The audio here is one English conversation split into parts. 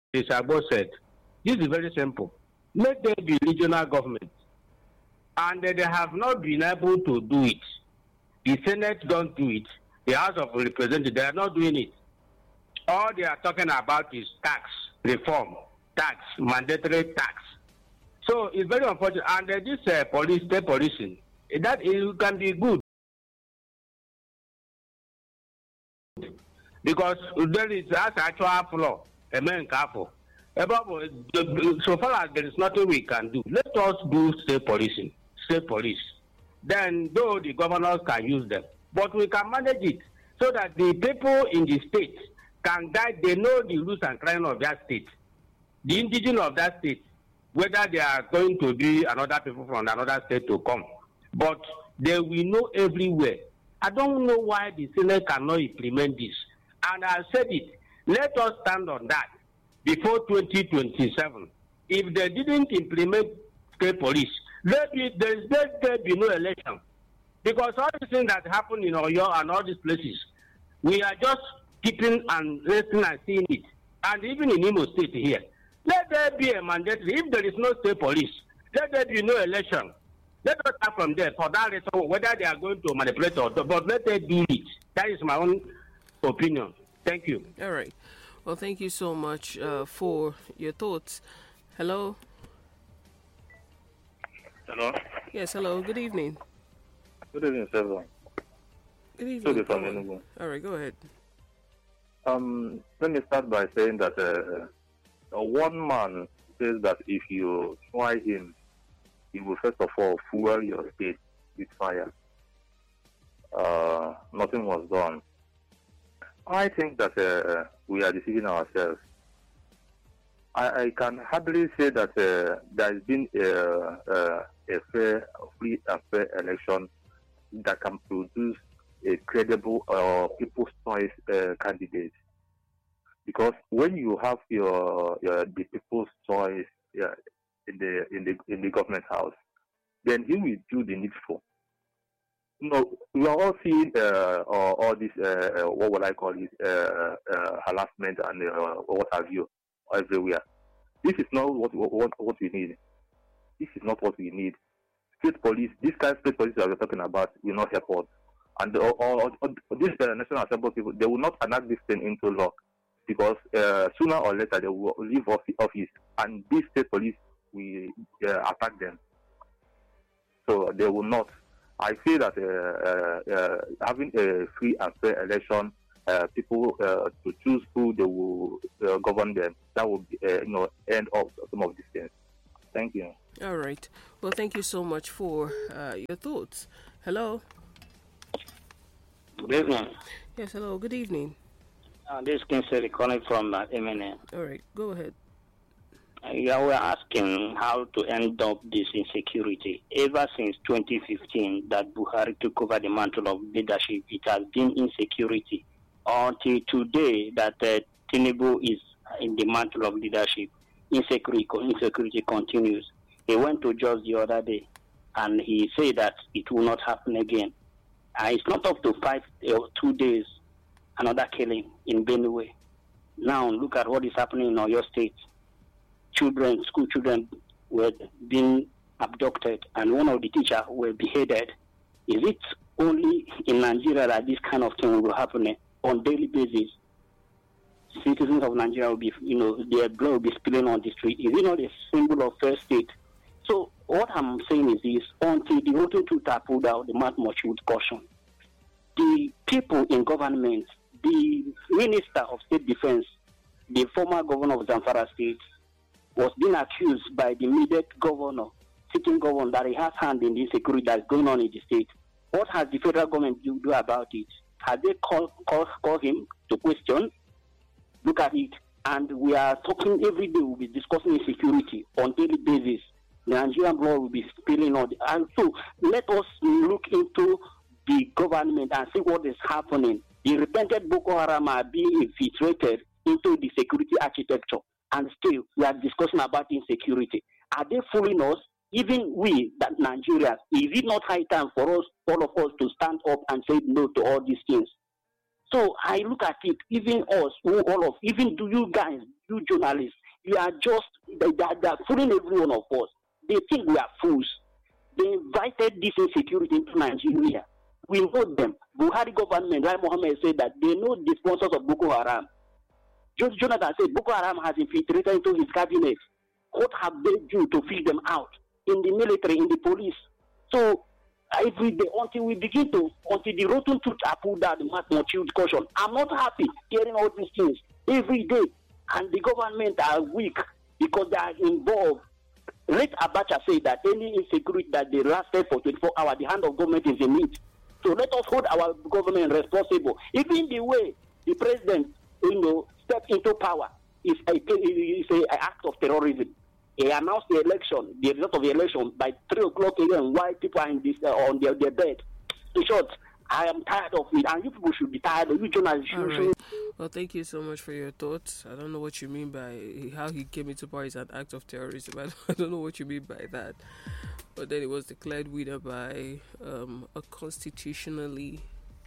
Isagbo said, this is very simple. Let there be regional government. And they have not been able to do it. The Senate don't do it. The House of Representatives, they are not doing it. All they are talking about is tax reform, tax, mandatory tax. So it's very unfortunate. And this police, state policing, that it can be good. Because there is as actual flaw, a man careful. So far as there is nothing we can do, let us do state policing, state police. Then, though the governors can use them, but we can manage it so that the people in the state can guide, they know the rules and crime of that state, the indigenous of that state, whether they are going to be another people from another state to come. But they will know everywhere. I don't know why the Senate cannot implement this. And I said it, let us stand on that before 2027. If they didn't implement state police, there be no election. Because all the things that happen in Oyo and all these places, we are just keeping and listening and seeing it. And even in Imo State here, let there be a mandatory. If there is no state police, let there be no election. Let us start from there for that reason, whether they are going to manipulate or not, but let them do it. That is my own opinion. Thank you. All right. Well, thank you so much for your thoughts. Hello? Hello? Yes, hello. Good evening. Good evening, everyone. Good evening. Good evening. All right, go ahead. Let me start by saying that one man says that if you try him, he will first of all fuel your state with fire. Nothing was done. I think that we are deceiving ourselves. I can hardly say that there has been a free and fair election that can produce a credible people's choice candidate. Because when you have the people's choice in the government house, then he will do the needful. We are all seeing all this, what would I call it, harassment and what have you, everywhere. This is not what we need. This is not what we need. State police, this kind of state police that we're talking about will not help us. And these National Assembly people, they will not enact this thing into law because sooner or later they will leave office and these state police will attack them. So they will not. I feel that having a free and fair election, people to choose who they will govern them, that will end up some of these things. Thank you. All right. Well, thank you so much for your thoughts. Hello. Good evening. Yes, hello. Good evening. This is Kinsley calling from MNN. All right. Go ahead. Yeah, we're asking how to end up this insecurity. Ever since 2015 that Buhari took over the mantle of leadership, it has been insecurity. Until today that Tinubu is in the mantle of leadership, insecurity continues. He went to Jos the other day and he said that it will not happen again. It's not up to 5 or 2 days, another killing in Benue. Now look at what is happening in Oyo State. School children were being abducted and one of the teachers were beheaded. Is it only in Nigeria that this kind of thing will happen on daily basis? Citizens of Nigeria will be, their blood will be spilling on the street. Is it not a symbol of fair state? So what I'm saying is this: until the voting truth are pulled out, the matter must with caution. The people in government, the Minister of State Defense, the former governor of Zamfara State, was being accused by the immediate governor, sitting governor, that he has hand in the insecurity that's going on in the state. What has the federal government do about it? Have they called him to question? Look at it. And we are talking every day, we'll be discussing insecurity on daily basis. The Nigerian blood will be spilling on. And so let us look into the government and see what is happening. The repented Boko Haram are being infiltrated into the security architecture. And still, we are discussing about insecurity. Are they fooling us? Even we, that Nigerians, is it not high time for us, all of us, to stand up and say no to all these things? So I look at it, even us, even you guys, you journalists, We are just, they are fooling every one of us. They think we are fools. They invited this insecurity into Nigeria. We know them. Buhari government, Rai Mohammed said that they know the sponsors of Boko Haram. Jonathan said Boko Haram has infiltrated into his cabinet. What have they done to feed them out? In the military, in the police. So every day, until the rotten truth are pulled out, the much more chilled caution. I'm not happy hearing all these things every day. And the government are weak because they are involved. Let Abacha say that any insecurity that they lasted for 24 hours, the hand of government is in it. So let us hold our government responsible. Even the way the president, stepped into power is an act of terrorism. He announced the result of the election by 3 o'clock a.m. while people are on their bed. In short, I am tired of it, and you people should be tired of it. Right. Well, thank you so much for your thoughts. I don't know what you mean by how he came into power is an act of terrorism. I don't know what you mean by that. But then it was declared winner by a constitutionally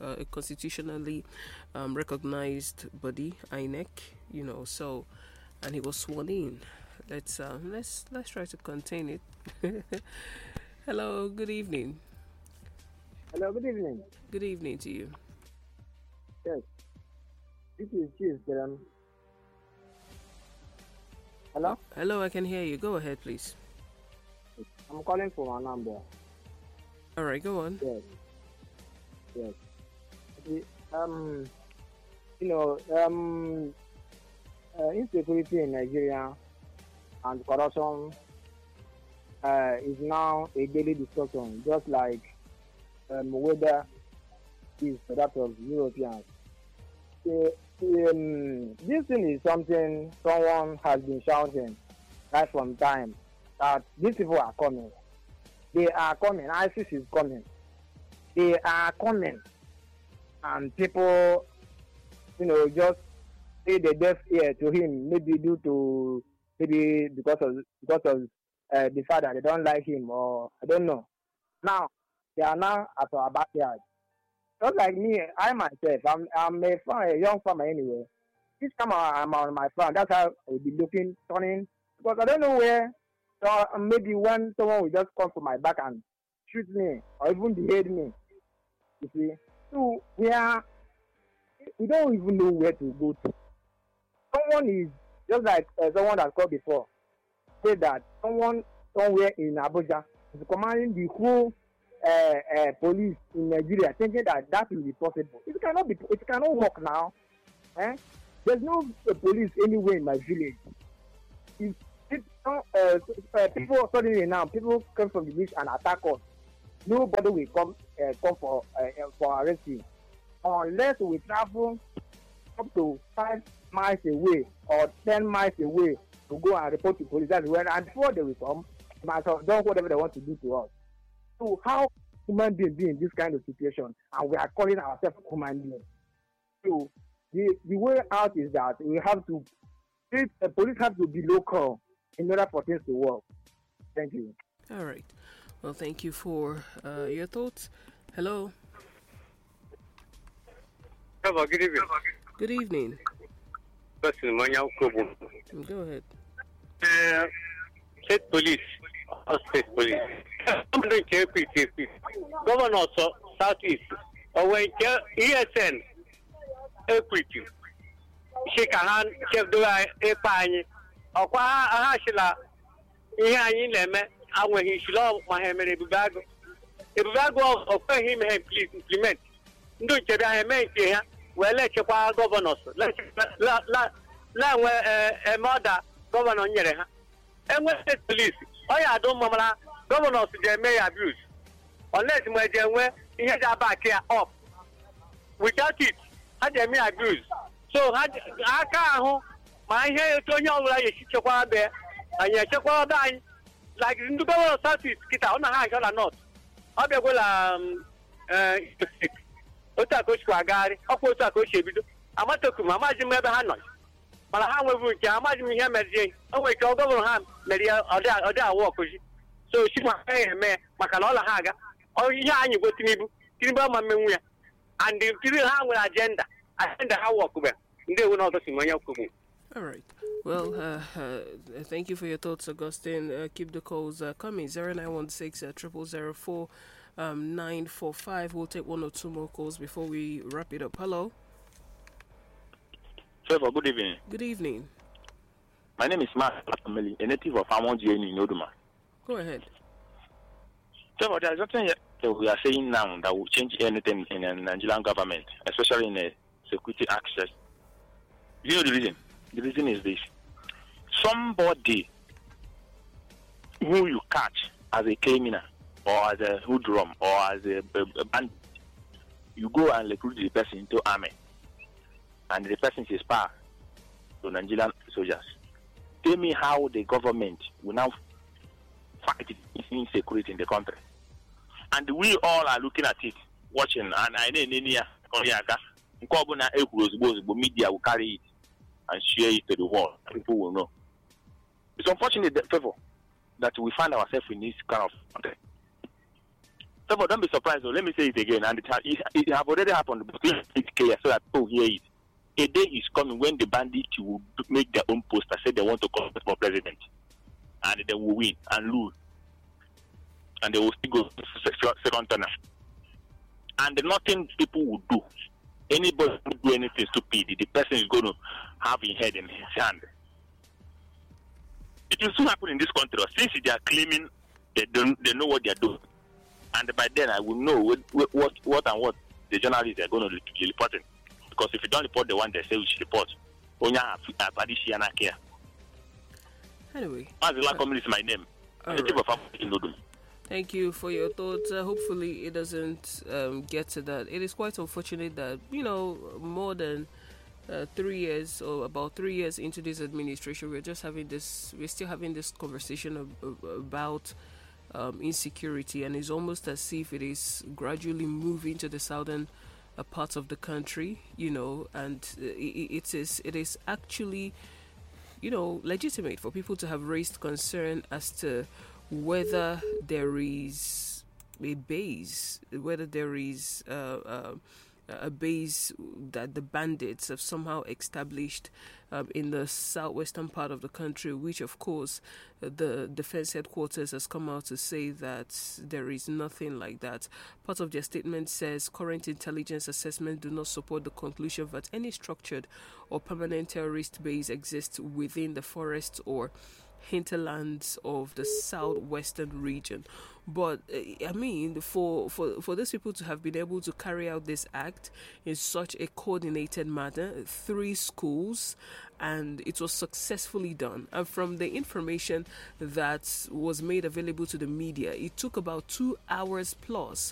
recognized body, INEC. So, and he was sworn in. Let's try to contain it. Hello, good evening. Hello, good evening. Good evening to you. Yes. This is Chief. Hello? Hello, I can hear you. Go ahead, please. I'm calling for my number. All right, go on. Yes. Insecurity in Nigeria and corruption is now a daily discussion, just like whether is that of Europeans. This thing is something someone has been shouting right from time, that these people are coming. They are coming. ISIS is coming. They are coming. And people, just pay the deaf ear to him, maybe because of the fact that they don't like him, or I don't know. Now, they are now at our backyard. Just like me, I myself, I'm a young farmer anyway. Each time I'm on my farm, that's how I'll be turning, because I don't know where. So maybe when someone will just come from my back and shoot me, or even behead me. You see, so we don't even know where to go to. Someone is just like someone that called before, said that someone somewhere in Abuja is commanding the whole police in Nigeria, thinking that will be possible. It cannot work now. There's no police anywhere in my village. People suddenly now, people come from the village and attack us. Nobody will come for arresting unless we travel up to 5 miles away or 10 miles away to go and report to police. That's where, and before they will come, they might have done whatever they want to do to us. So how human beings be in this kind of situation, and we are calling ourselves human beings? So the way out is that we have to, police have to be local in order for things to work. Thank you. All right. Well, thank you for your thoughts. Hello. Hello, good evening. Good evening. Go ahead. State police. Governor of Southeast. Or when ESN equity. Shake a hand, Chef Dua, a pine. Or Ahashila. Ian Leme, and when he should love Mohammed Ebubago. Ebubago of him, please implement. No, I meant here. Well, let your governors. Let a mother governor Yereha. And when the police, I don't mamma, governors they may abuse. Unless my dear, he has a back here up. Without it, had they may abuse. So, I can't, my hair to you like a chihuahua bear, and your chihuahua dying. Like in the governor of Southeast, Kita on the high or not. I'll be sick. Otako Swagari, Opotako Shibido, Amatoku, Mamajim Hanoi. But how will we imagine him as a wake of Ham, Maria Oda walk. So she might pay me, Macalola Haga, or Yan, you go to Nibu, Timba Mamuya, and the Kiri Ham agenda. I send the how walk over. They will not see my Yakubu. All right. Well, thank you for your thoughts, Augustine. Keep the calls coming. 0916 0004 945. We'll take one or two more calls before we wrap it up. Hello. Trevor, good evening. Good evening. My name is Mark Family, a native of Amonji in Oduma. Go ahead. Trevor, there is nothing that we are saying now that will change anything in the Nigerian government, especially in the security access. You know the reason? The reason is this. Somebody who you catch as a criminal or as a hoodlum or as a bandit, you go and recruit the person into army, and the person is spy to Nigerian soldiers. Tell me how the government will now fight insecurity in the country. And we all are looking at it, watching, and I know media will carry it and share it to the world. People will know. It's unfortunate that we find ourselves in this kind of country. So, don't be surprised, though. Let me say it again, and it has already happened, but it's clear so that people hear it. A day is coming when the bandits will make their own poster, say they want to contest for president, and they will win and lose, and they will still go to second turn. And nothing people will do. Anybody who do anything stupid, the person is going to have his head in his hand. It will soon happen in this country. Since they are claiming they know what they are doing, and by then I will know what the journalists are going to be reporting. Because if you don't report the one they say we should report, anyway, Mazila is my name. Thank you for your thoughts. Hopefully, it doesn't get to that. It is quite unfortunate that, more than 3 years or about 3 years into this administration, we're still having this conversation about insecurity, and it's almost as if it is gradually moving to the southern parts of the country, and it is actually, legitimate for people to have raised concern as to whether there is a base, whether there is a base that the bandits have somehow established in the southwestern part of the country, which of course the defense headquarters has come out to say that there is nothing like that. Part of their statement says current intelligence assessments do not support the conclusion that any structured or permanent terrorist base exists within the forests or hinterlands of the southwestern region. But I mean, for those people to have been able to carry out this act in such a coordinated manner, 3 schools, and it was successfully done. And from the information that was made available to the media, it took about 2 hours plus